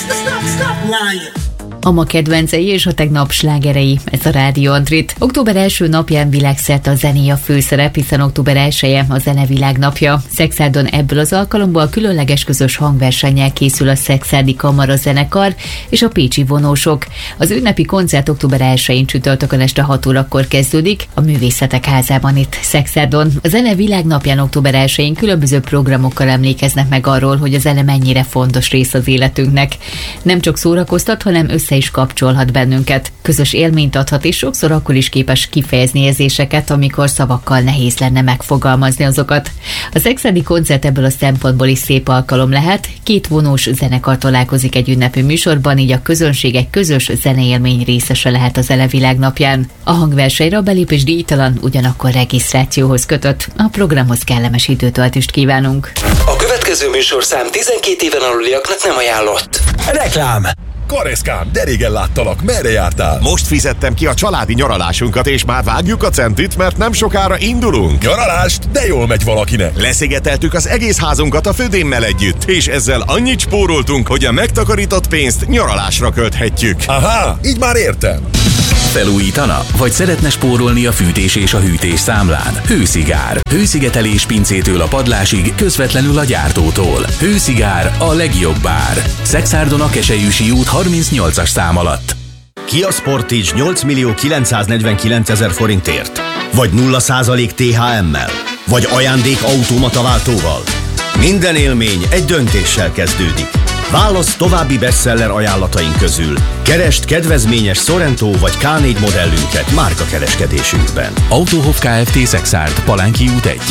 A ma kedvencei és a tegnap slágerei, ez a Rádió Andrit. Október első napján világszerte a zené a főszerep, hiszen október 1-e a Zenevilág napja. Szexárdon ebből az alkalomból különleges közös hangversennyel készül a Szekszárdi Kamara zenekar és a pécsi vonósok. Az ünnepi koncert október 1-én csütörtökön este 6 órakor kezdődik a Művészetek Házában itt Szexárdon. A Zenevilág napján október 1-én különböző programokkal emlékeznek meg arról, hogy a zene mennyire fontos rész az életünknek. Nem csak szórakoztat, hanem össze is kapcsolhat bennünket. Közös élményt adhat, és sokszor akkor is képes kifejezni érzéseket, amikor szavakkal nehéz lenne megfogalmazni azokat. A szexádi koncert ebből a szempontból is szép alkalom lehet. 2 vonós zenekar találkozik egy ünnepi műsorban, így a közönség egy közös zeneélmény részese lehet a Zenevilág napján. A hangversenyre a belépés díjtalan, ugyanakkor regisztrációhoz kötött. A programhoz kellemes időtöltést kívánunk. A következő műsorszám 12 éven aluliaknak nem ajánlott. Reklám! Kareszkám, de régen láttalak, merre jártál? Most fizettem ki a családi nyaralásunkat, és már vágjuk a centit, mert nem sokára indulunk. Nyaralást? De jól megy valakinek. Leszigeteltük az egész házunkat a födémmel együtt, és ezzel annyit spóroltunk, hogy a megtakarított pénzt nyaralásra költhetjük. Aha, így már értem. Felújítana? Vagy szeretne spórolni a fűtés és a hűtés számlán? Hőszigár. Hőszigetelés pincétől a padlásig, közvetlenül a gyártótól. Hőszigár, a legjobb ár. Szexárdon a Keselyűsi út 38-as szám alatt. Kia Sportage 8.949.000 forintért? Vagy 0% THM-mel? Vagy ajándék automata váltóval? Minden élmény egy döntéssel kezdődik. Válasz további bestseller ajánlataink közül. Keresd kedvezményes Sorento vagy K4 modellünket márkakereskedésünkben. Autohof Kft. Szexárd, Palánki út 1.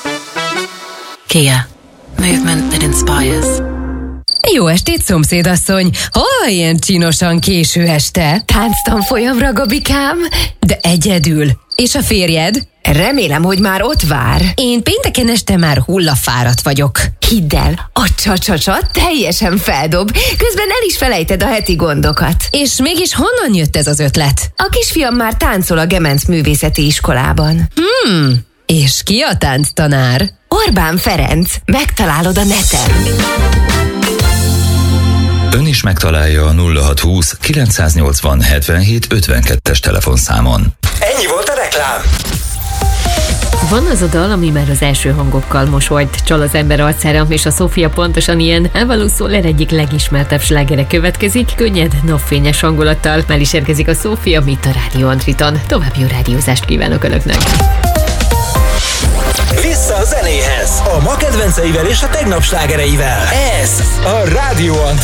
Kia. Movement that inspires. Jó estét, szomszédasszony! Hol ilyen csinosan késő este? Tánctanfolyamra, Gabikám? De egyedül. És a férjed? Remélem, hogy már ott vár. Én pénteken este már hullafáradt vagyok. Hidd el, a csa-csa-csa teljesen feldob, közben el is felejted a heti gondokat. És mégis honnan jött ez az ötlet? A kisfiam már táncol a Gemenc Művészeti Iskolában. És ki a tánctanár? Orbán Ferenc, megtalálod a neten. Ön is megtalálja a 0620 980 77 52-es telefonszámon. Ennyi volt a reklám. Van az a dal, ami már az első hangokkal mosolyt csal az ember arcára, és a Sofia pontosan ilyen. Evalú Soler egyik legismertebb slágere következik, könnyed, napfényes hangulattal. Már is érkezik a Sofia, itt a Rádió Andriton. További jó rádiózást kívánok Önöknek! Vissza a zenéhez, a ma kedvenceivel és a tegnap slágereivel. Ez a Rádió Andrit.